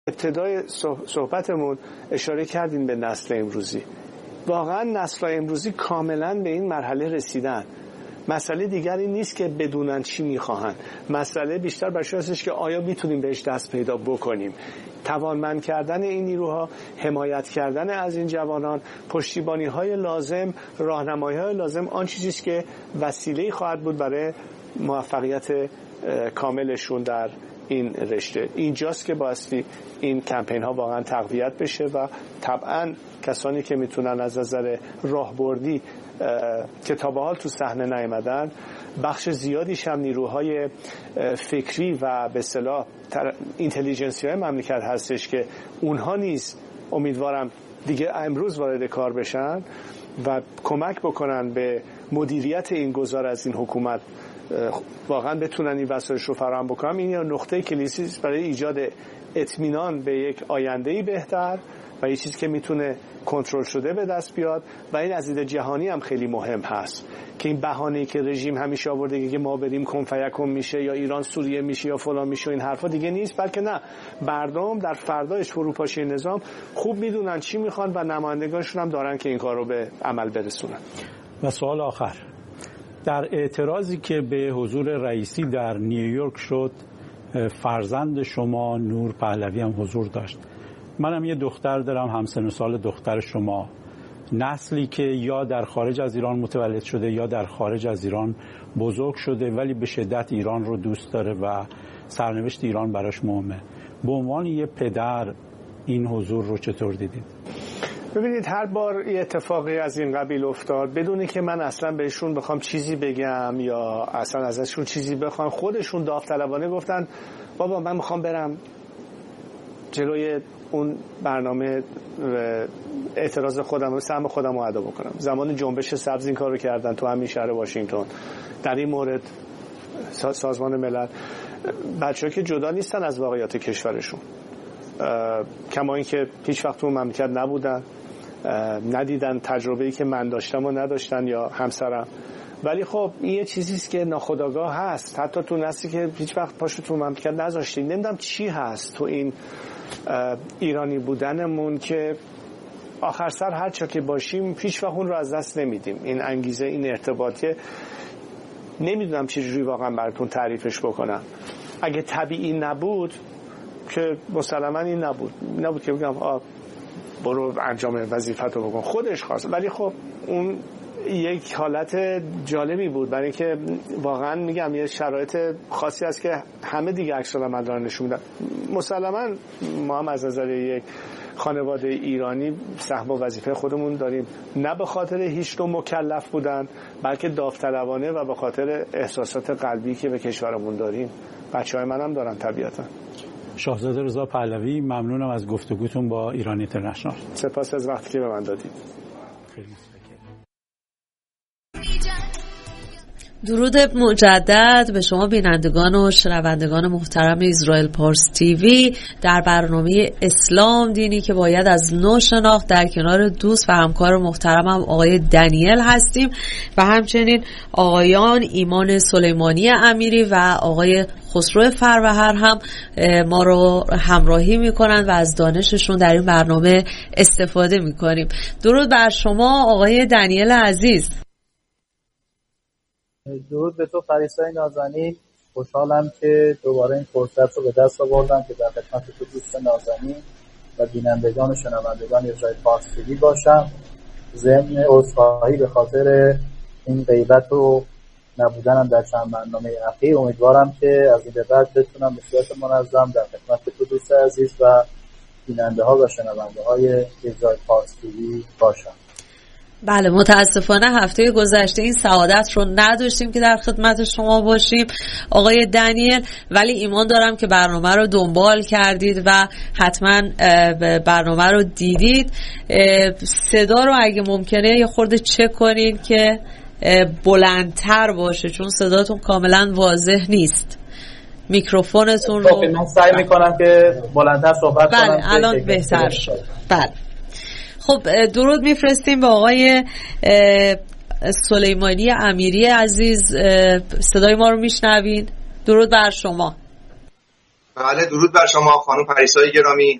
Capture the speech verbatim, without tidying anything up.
ابتدای صحبتمون اشاره کردیم به نسل امروزی. واقعا نسل امروزی کاملا به این مرحله رسیدن. مسئله دیگری نیست که بدونن چی میخواهن، مسئله بیشتر بر هستش که آیا میتونیم بهش دست پیدا بکنیم. توانمند کردن این نیروها، حمایت کردن از این جوانان، پشتیبانی های لازم، راهنمایی های لازم، آن چیزیست که وسیله‌ای خواهد بود برای موفقیت کاملشون در این رشته. اینجاست که بایستی این کمپین ها واقعا تقویت بشه و طبعا کسانی که میتونن از نظر راهبردی که تا به حال تو صحنه نیامدن، بخش زیادیش هم نیروهای فکری و به اصطلاح اینتلیجنسی های مملکت هستش که اونها نیز امیدوارم دیگه امروز وارد کار بشن و کمک بکنن به مدیریت این گذار از این حکومت، واقعا بتونن این وسایل رو فراهم بکنن. این نقطه کلیدی است برای ایجاد اطمینان به یک آینده‌ای بهتر و یه چیزی که میتونه کنترل شده به دست بیاد و این از دید جهانی هم خیلی مهم هست که این بهانه‌ای که رژیم همیشه آورده که ما بریم کن فیکون میشه یا ایران سوریه میشه یا فلان میشه، این حرفا دیگه نیست، بلکه نه، مردم در فردایش فروپاشی نظام خوب میدونن چی میخوان و نمایندگانشون هم دارن که این کار رو به عمل برسونن. و سوال آخر، در اعتراضی که به حضور رئیسی در نیویورک شد، فرزند شما نور پهلوی هم حضور داشت. منم یه دختر دارم همسن و سال دختر شما، نسلی که یا در خارج از ایران متولد شده یا در خارج از ایران بزرگ شده ولی به شدت ایران رو دوست داره و سرنوشت ایران براش مهمه. به عنوان یه پدر این حضور رو چطور دیدید؟ ببینید، هر بار یه اتفاقی از این قبیل افتاد بدونی که من اصلا بهشون بخوام چیزی بگم یا اصلا ازشون چیزی بخوام، خودشون داوطلبانه گفتن بابا من میخوام برم جلوی اون برنامه اعتراض خودم رو، سهم خودم رو ادا بکنم. زمان جنبش سبز این کار رو کردن تو همین شهر واشنگتن. در این مورد سازمان ملل بچه‌ها که جدا نیستن از واقعیت کشورشون، کما این که هیچ وقت اون مملکت نبودن، ندیدن تجربه‌ای که من داشتم و نداشتن یا همسرم، ولی خب این یه چیزیست که ناخودآگاه هست، حتی تو نسلی که هیچ وقت پاشو تو مملکت نذاشتین. نمیدونم چی هست تو این ایرانی بودنمون که آخر سر هر چا که باشیم هیچ وقت اون رو از دست نمیدیم. این انگیزه، این ارتباطه، نمیدونم چجوری واقعا براتون تعریفش بکنم. اگه طبیعی نبود که مسلما این نبود نبود که بگم آ برو انجام وظیفتو بکن، خودش خواست. ولی خب اون یک حالت جالبی بود، برای اینکه واقعا میگم یه شرایط خاصی هست که همه دیگه عکس العمل دارن نشون میدن. مسلما ما هم از نظر یک خانواده ایرانی سهم و وظیفه خودمون داریم، نه به خاطر هیچ نوع مکلف بودن، بلکه داوطلبانه و به خاطر احساسات قلبی که به کشورمون داریم. بچه‌های منم دارن طبیعتا. شاهزاده رضا پهلوی، ممنونم از گفتگوتون با ایران اینترنشنال. سپاس از وقتی که به من دادید. خیلی درود مجدد به شما بینندگان و شنوندگان محترم اسرائیل پارس تیوی در برنامه اسلام دینی که باید از نو شناخت. در کنار دوست و همکار محترمم آقای دنیل هستیم و همچنین آقایان ایمان سلیمانی امیری و آقای خسرو فروهر هم ما رو همراهی میکنن و از دانششون در این برنامه استفاده میکنیم. درود بر شما آقای دنیل عزیز. درود به تو فریسای نازنین. خوشحالم که دوباره این فرصت رو به دست آوردم که در خدمت تو دوست نازنین و بینندگان و شنوندگان اسرائیل پارس تیوی باشم. ضمن عذرخواهی به خاطر این غیبت و نبودنم در چند برنامه اخیر، امیدوارم که از این به بعد بتونم به صورت منظم در خدمت تو دوست عزیز و بیننده ها و شنونده های اسرائیل پارس تیوی باشم. بله، متاسفانه هفته گذشته این سعادت رو نداشتیم که در خدمت شما باشیم آقای دنیل، ولی ایمان دارم که برنامه رو دنبال کردید و حتما برنامه رو دیدید. صدا رو اگه ممکنه یه خورده چک کنین که بلندتر باشه، چون صداتون کاملا واضح نیست. میکروفونتون رو من سعی میکنم که بلندتر صحبت کنم. بله، الان بهتر شد. بله، خب درود میفرستیم به آقای سلیمانی امیری عزیز. صدای ما رو میشنوین؟ درود بر شما. بله درود بر شما خانم پریسای گرامی.